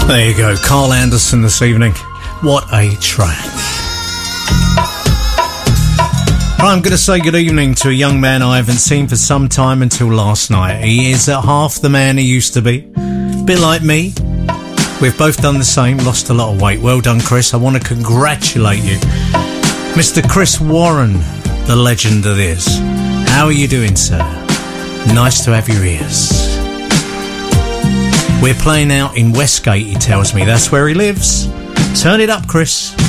There you go, Carl Anderson this evening. What a track. Right, I'm going to say good evening to a young man I haven't seen for some time until last night. He is half the man he used to be. Bit like me. We've both done the same, lost a lot of weight. Well done, Chris. I want to congratulate you. Mr. Chris Warren, the legend that is. How are you doing, sir? Nice to have your ears. We're playing out in Westgate, he tells me. That's where he lives. Turn it up, Chris.